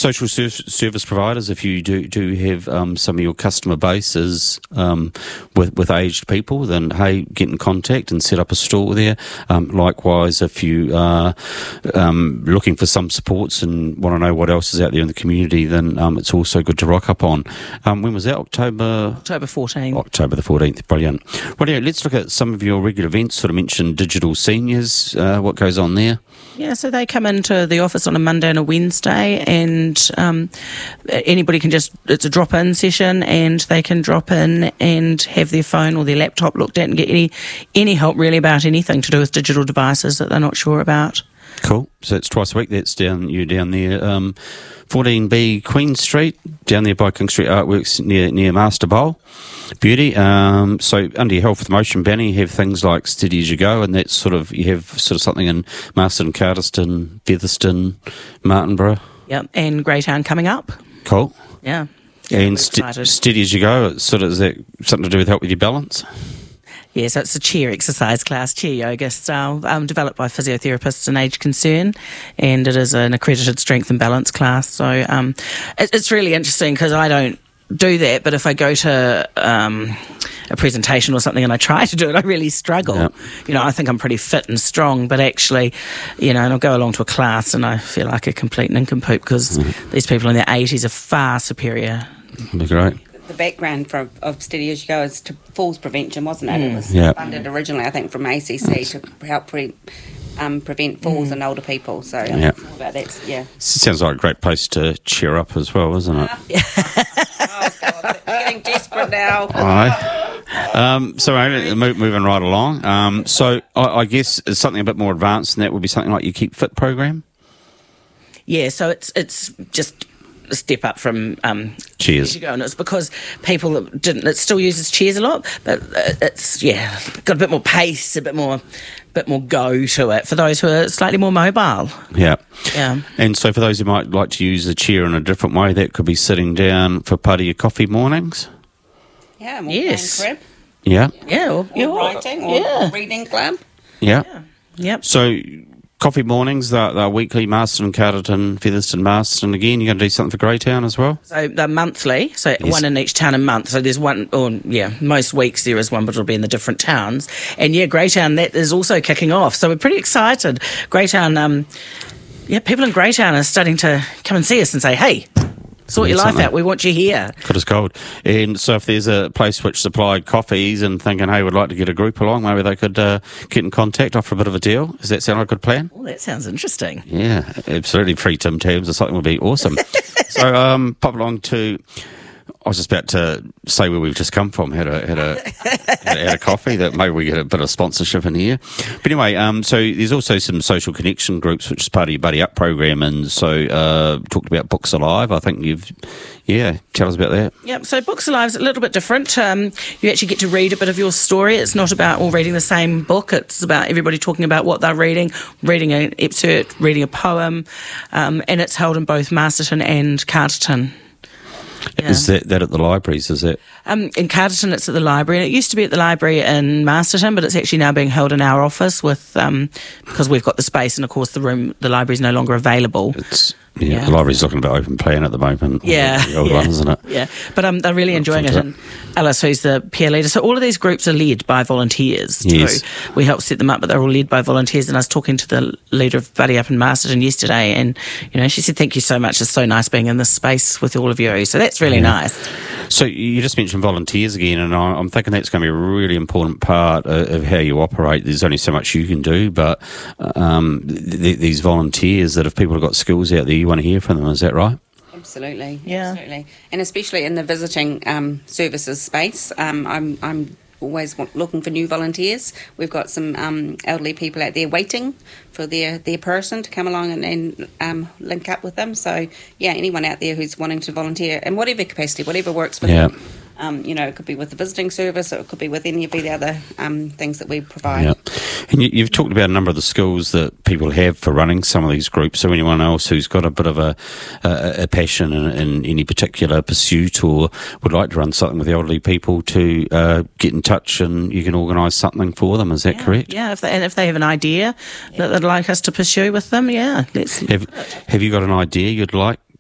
social service providers, if you do have some of your customer bases with aged people, then hey, get in contact and set up a stall there. Likewise, if you are looking for some supports and want to know what else is out there in the community, then it's also good to rock up on. When was that? October 14th. October the 14th. Brilliant. Well, let's look at some of your regular events. Sort of mentioned Digital Seniors. What goes on there? Yeah, so they come into the office on a Monday and a Wednesday, and anybody can it's a drop-in session, and they can drop in and have their phone or their laptop looked at and get any help really about anything to do with digital devices that they're not sure about. Cool. So it's twice a week. That's down there, 14B Queen Street, down there by King Street Artworks near Master Bowl. Beauty. So under your Health with Motion banner, you have things like Steady As You Go, and that's you have something in Marston, Carterton, Featherston, Martinborough. Yep, and Greytown coming up. Cool. Yeah. And Steady As You Go, is that something to do with help with your balance? Yeah, so it's a chair exercise class, chair yoga style, developed by physiotherapists in Age Concern, and it is an accredited strength and balance class. So it's really interesting because I don't do that, but if I go to a presentation or something and I try to do it, I really struggle. Yep. I think I'm pretty fit and strong, but actually, and I'll go along to a class and I feel like a complete nincompoop because these people in their 80s are far superior. That'd be great. The background of Steady As You Go is to falls prevention, wasn't it? It was funded originally, I think, from ACC to help prevent falls in older people. So about that, Sounds like a great place to cheer up as well, isn't it? Oh God, I'm getting desperate now. Aye. So moving right along. So I guess something a bit more advanced than that would be something like your Keep Fit program. Yeah. So it's just a step up from chairs. And it's because people it still uses chairs a lot, but it's got a bit more pace, a bit more go to it for those who are slightly more mobile. Yeah. And so for those who might like to use a chair in a different way, that could be sitting down for part of your coffee mornings. Yeah. Yes. Crib. Yeah. Yeah. Or writing or reading club. Yeah. Yep. So coffee mornings, they're weekly, Marston, Carterton, Featherston, Marston. Again, you're going to do something for Greytown as well? So they're monthly, one in each town a month. So there's one, most weeks there is one, but it'll be in the different towns. And Greytown, that is also kicking off. So we're pretty excited. Greytown, people in Greytown are starting to come and see us and say, hey, sort your life out. We want you here. Good as gold. And so if there's a place which supplied coffees and thinking, hey, we'd like to get a group along, maybe they could get in contact, offer a bit of a deal. Does that sound like a good plan? Oh, that sounds interesting. Yeah, absolutely. Free Tim Tams or something would be awesome. So pop along to... I was just about to say where we've just come from. Had a coffee. That maybe we get a bit of sponsorship in here. But anyway, so there's also some social connection groups, which is part of your Buddy Up program, and so talked about Books Alive. I think tell us about that. Yep. So Books Alive is a little bit different. You actually get to read a bit of your story. It's not about all reading the same book. It's about everybody talking about what they're reading an excerpt, reading a poem, and it's held in both Masterton and Carterton. Yeah. Is that at the libraries, is it? In Carterton, it's at the library. And it used to be at the library in Masterton, but it's actually now being held in our office with because we've got the space, and of course the library is no longer available. The library's looking about open plan at the moment. The old one, isn't it? Yeah, but they're really enjoying it. And Alice, who's the peer leader, so all of these groups are led by volunteers too. Yes. We help set them up, but they're all led by volunteers. And I was talking to the leader of Buddy Up in Masterton yesterday, and she said, "Thank you so much. It's so nice being in this space with all of you." So that's really nice. So you just mentioned volunteers again, and I'm thinking that's going to be a really important part of how you operate. There's only so much you can do, but these volunteers, that if people have got skills out there, you want to hear from them. Is that right? Absolutely, absolutely, and especially in the visiting services space. I'm always looking for new volunteers. We've got some elderly people out there waiting for their person to come along and link up with them. So, anyone out there who's wanting to volunteer in whatever capacity, whatever works for them. It could be with the visiting service, or it could be with any of the other things that we provide. Yeah. And you've talked about a number of the skills that people have for running some of these groups. So anyone else who's got a bit of a passion in any particular pursuit, or would like to run something with the elderly people, to get in touch and you can organise something for them. Is that correct? Yeah, if they have an idea that they'd like us to pursue with them, let's... Have you got an idea you'd like